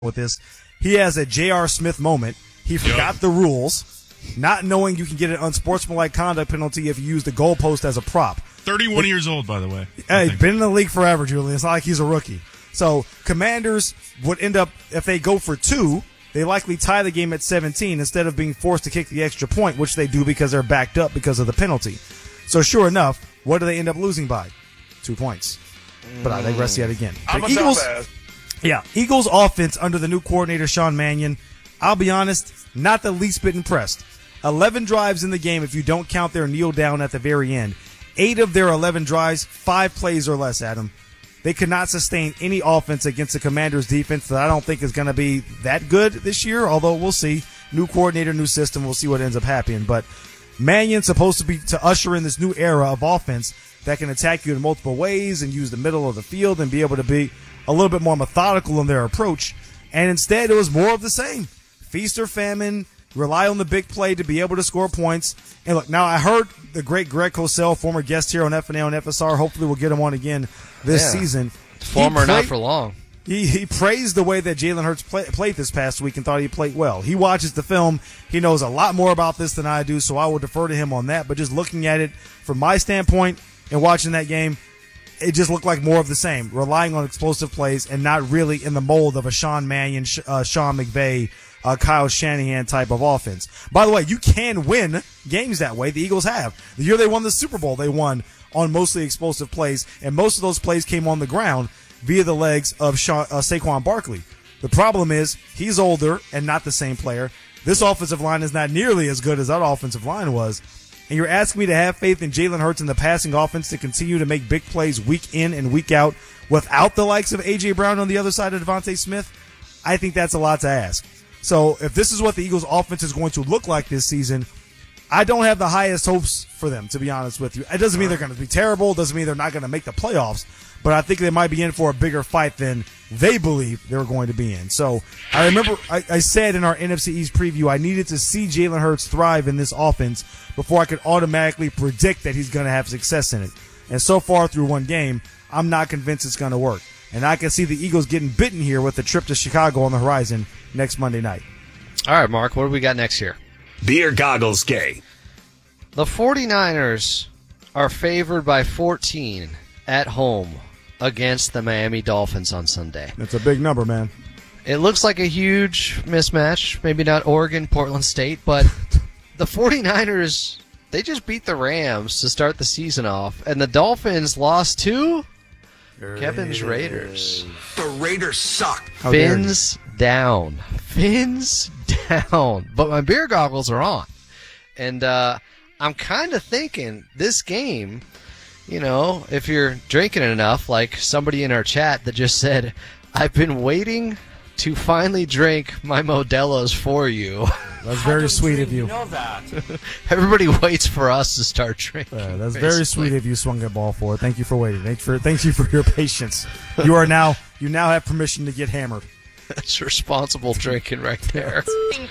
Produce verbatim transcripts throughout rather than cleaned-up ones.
with this. He has a J R. Smith moment. He forgot yep. the rules, not knowing you can get an unsportsmanlike conduct penalty if you use the goalpost as a prop. thirty-one but, years old, by the way. Hey, been in the league forever, Julian. It's not like he's a rookie. So Commanders would end up, if they go for two, they likely tie the game at seventeen instead of being forced to kick the extra point, which they do because they're backed up because of the penalty. So sure enough, what do they end up losing by? Two points. But I digress yet again. I'm the a Eagles, dumbass. yeah, Eagles offense under the new coordinator, Sean Mannion, I'll be honest, not the least bit impressed. eleven drives in the game if you don't count their kneel down at the very end. Eight of their eleven drives, five plays or less, Adam. They could not sustain any offense against the Commanders' defense that I don't think is going to be that good this year, although we'll see. New coordinator, new system, we'll see what ends up happening. But Mannion's supposed to be to usher in this new era of offense that can attack you in multiple ways and use the middle of the field and be able to be a little bit more methodical in their approach. And instead, it was more of the same. Feast or famine, rely on the big play to be able to score points. And look, now I heard the great Greg Cosell, former guest here on F N A and F S R. Hopefully we'll get him on again this yeah. season. Former, not for long. He, he praised the way that Jalen Hurts play, played this past week and thought he played well. He watches the film. He knows a lot more about this than I do, so I will defer to him on that. But just looking at it from my standpoint and watching that game, it just looked like more of the same, relying on explosive plays and not really in the mold of a Sean Mannion, uh, Sean McVay, uh, Kyle Shanahan type of offense. By the way, you can win games that way. The Eagles have. The year they won the Super Bowl, they won on mostly explosive plays, and most of those plays came on the ground via the legs of Sha- uh, Saquon Barkley. The problem is he's older and not the same player. This offensive line is not nearly as good as that offensive line was. And you're asking me to have faith in Jalen Hurts and the passing offense to continue to make big plays week in and week out without the likes of A J. Brown on the other side of Devontae Smith? I think that's a lot to ask. So if this is what the Eagles' offense is going to look like this season, I don't have the highest hopes for them, to be honest with you. It doesn't mean they're going to be terrible. It doesn't mean they're not going to make the playoffs. But I think they might be in for a bigger fight than they believe they're going to be in. So I remember I, I said in our N F C East preview I needed to see Jalen Hurts thrive in this offense before I could automatically predict that he's going to have success in it. And so far through one game, I'm not convinced it's going to work. And I can see the Eagles getting bitten here with the trip to Chicago on the horizon next Monday night. All right, Mark, what do we got next year? Beer goggles gay. The 49ers are favored by fourteen at home against the Miami Dolphins on Sunday. That's a big number, man. It looks like a huge mismatch. Maybe not Oregon, Portland State, but the 49ers, they just beat the Rams to start the season off, and the Dolphins lost to Kevin's Raiders. The Raiders suck. Fins down. Fins down. But my beer goggles are on. And uh, I'm kind of thinking this game, you know, if you're drinking enough, like somebody in our chat that just said, I've been waiting to finally drink my Modelo's for you. That's very sweet of you. You know that. Everybody waits for us to start drinking. Uh, that's basically. very sweet of you, swung that ball for. Thank you for waiting. Thank you for, thank you for your patience. You are now you now have permission to get hammered. That's responsible drinking right there.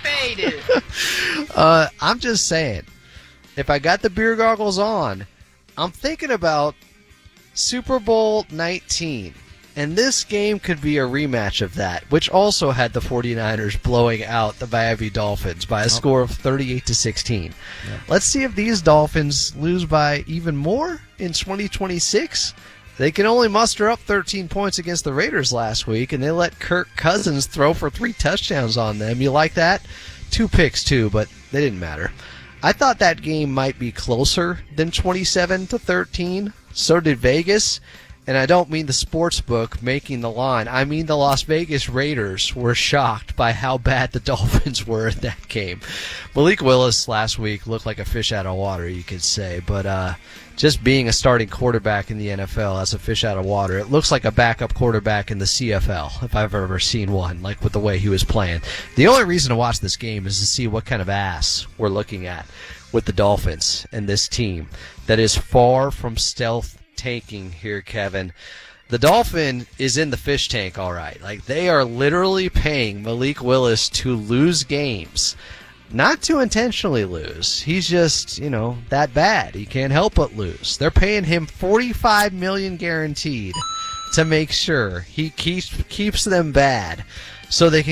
uh, I'm just saying, if I got the beer goggles on, I'm thinking about Super Bowl nineteen. And this game could be a rematch of that, which also had the 49ers blowing out the Miami Dolphins by a score of thirty-eight to sixteen. Yeah. Let's see if these Dolphins lose by even more in twenty twenty-six. They can only muster up thirteen points against the Raiders last week, and they let Kirk Cousins throw for three touchdowns on them. You like that? Two picks, too, but they didn't matter. I thought that game might be closer than twenty-seven to thirteen. So did Vegas. And I don't mean the sports book making the line. I mean the Las Vegas Raiders were shocked by how bad the Dolphins were in that game. Malik Willis last week looked like a fish out of water, you could say. But uh, just being a starting quarterback in the N F L as a fish out of water, it looks like a backup quarterback in the C F L, if I've ever seen one, like with the way he was playing. The only reason to watch this game is to see what kind of ass we're looking at with the Dolphins and this team that is far from stealth tanking here, Kevin. The Dolphin is in the fish tank, all right. Like, they are literally paying Malik Willis to lose games. Not to intentionally lose. He's just, you know, that bad. He can't help but lose. They're paying him forty-five million dollars guaranteed to make sure he keeps keeps them bad. so they can